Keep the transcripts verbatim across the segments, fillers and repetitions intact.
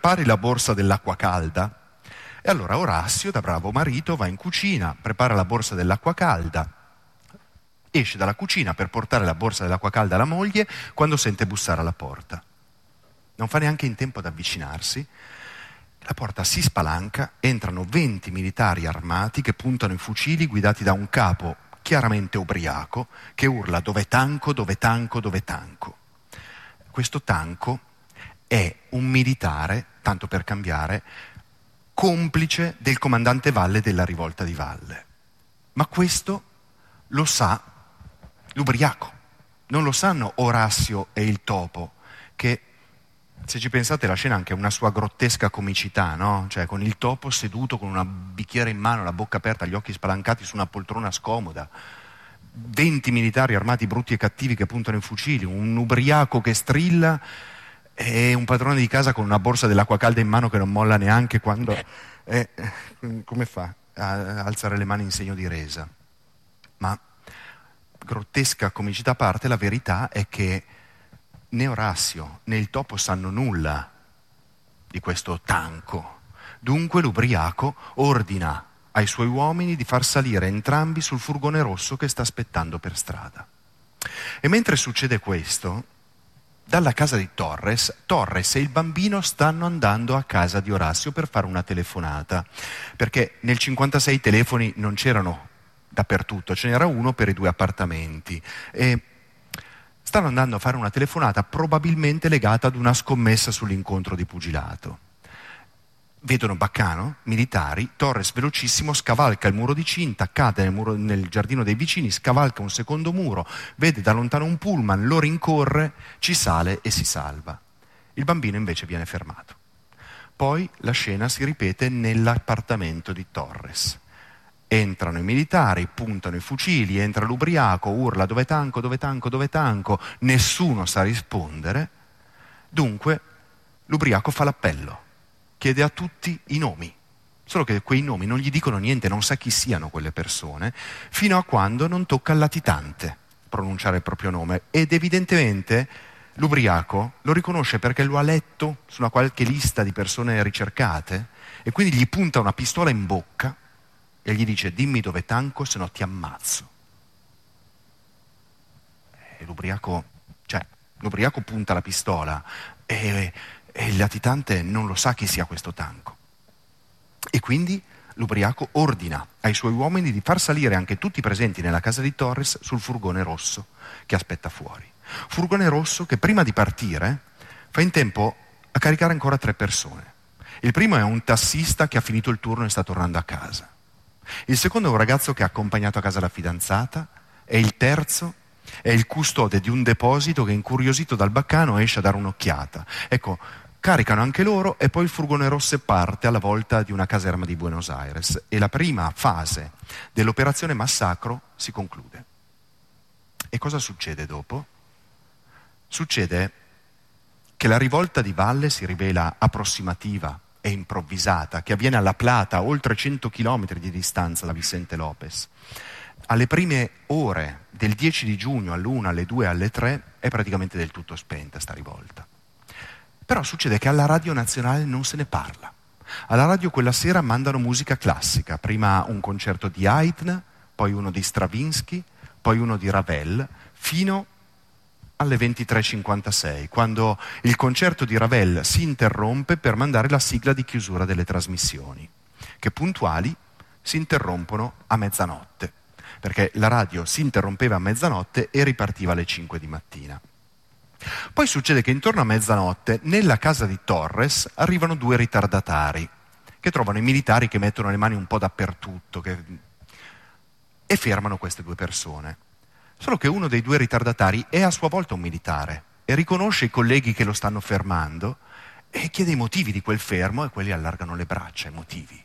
prepari la borsa dell'acqua calda. E allora Orazio, da bravo marito, va in cucina, prepara la borsa dell'acqua calda, esce dalla cucina per portare la borsa dell'acqua calda alla moglie quando sente bussare alla porta. Non fa neanche in tempo ad avvicinarsi. La porta si spalanca, entrano venti militari armati che puntano i fucili guidati da un capo chiaramente ubriaco che urla dove tanco, dove tanco, dove tanco. Questo tanco è un militare, tanto per cambiare, complice del comandante Valle della rivolta di Valle. Ma questo lo sa l'ubriaco, non lo sanno Orazio e il topo, che se ci pensate la scena ha anche una sua grottesca comicità, no? Cioè con il topo seduto con un bicchiere in mano, la bocca aperta, gli occhi spalancati su una poltrona scomoda, venti militari armati brutti e cattivi che puntano i fucili, un ubriaco che strilla e un padrone di casa con una borsa dell'acqua calda in mano che non molla neanche quando... Eh, come fa a alzare le mani in segno di resa? Ma grottesca comicità a parte, la verità è che né Orazio né il topo sanno nulla di questo tanco. Dunque l'ubriaco ordina ai suoi uomini di far salire entrambi sul furgone rosso che sta aspettando per strada. E mentre succede questo, dalla casa di Torres, Torres e il bambino stanno andando a casa di Orazio per fare una telefonata, perché nel cinquantasei i telefoni non c'erano dappertutto, ce n'era uno per i due appartamenti. E stanno andando a fare una telefonata probabilmente legata ad una scommessa sull'incontro di pugilato. Vedono Baccano, militari, Torres velocissimo scavalca il muro di cinta, cade nel, muro, nel giardino dei vicini, scavalca un secondo muro, vede da lontano un pullman, lo rincorre, ci sale e si salva. Il bambino invece viene fermato. Poi la scena si ripete nell'appartamento di Torres. Entrano i militari, puntano i fucili, entra l'ubriaco, urla dove tanco, dove tanco, dove tanco, nessuno sa rispondere. Dunque l'ubriaco fa l'appello. Chiede a tutti i nomi, solo che quei nomi non gli dicono niente, non sa chi siano quelle persone, fino a quando non tocca al latitante pronunciare il proprio nome. Ed evidentemente l'ubriaco lo riconosce perché lo ha letto su una qualche lista di persone ricercate e quindi gli punta una pistola in bocca e gli dice dimmi dove tanco se no ti ammazzo. E l'ubriaco, cioè, l'ubriaco punta la pistola e... e il latitante non lo sa chi sia questo tanco. E quindi l'ubriaco ordina ai suoi uomini di far salire anche tutti i presenti nella casa di Torres sul furgone rosso che aspetta fuori. Furgone rosso che prima di partire fa in tempo a caricare ancora tre persone. Il primo è un tassista che ha finito il turno e sta tornando a casa. Il secondo è un ragazzo che ha accompagnato a casa la fidanzata e il terzo è il custode di un deposito che, incuriosito dal Baccano, esce a dare un'occhiata. Ecco, caricano anche loro e poi il furgone rosso parte alla volta di una caserma di Buenos Aires e la prima fase dell'operazione massacro si conclude. E cosa succede dopo? Succede che la rivolta di Valle si rivela approssimativa e improvvisata, che avviene alla Plata, a oltre cento chilometri di distanza da Vicente Lopez. Alle prime ore del dieci di giugno, all'una, alle due, alle tre, è praticamente del tutto spenta sta rivolta. Però succede che alla radio nazionale non se ne parla. Alla radio quella sera mandano musica classica, prima un concerto di Haydn, poi uno di Stravinsky, poi uno di Ravel, fino alle ventitré e cinquantasei, quando il concerto di Ravel si interrompe per mandare la sigla di chiusura delle trasmissioni, che puntuali si interrompono a mezzanotte, perché la radio si interrompeva a mezzanotte e ripartiva alle cinque di mattina. Poi succede che intorno a mezzanotte nella casa di Torres arrivano due ritardatari che trovano i militari che mettono le mani un po' dappertutto che... e fermano queste due persone. Solo che uno dei due ritardatari è a sua volta un militare e riconosce i colleghi che lo stanno fermando e chiede i motivi di quel fermo e quelli allargano le braccia, i motivi.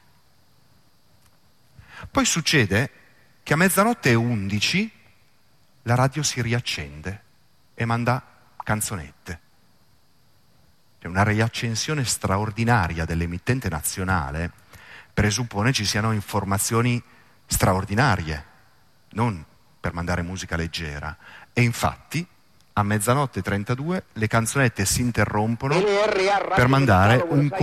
Poi succede che a mezzanotte e undici la radio si riaccende e manda canzonette. Cioè una riaccensione straordinaria dell'emittente nazionale presuppone ci siano informazioni straordinarie, non per mandare musica leggera. E infatti a mezzanotte e trentadue le canzonette si interrompono per mandare un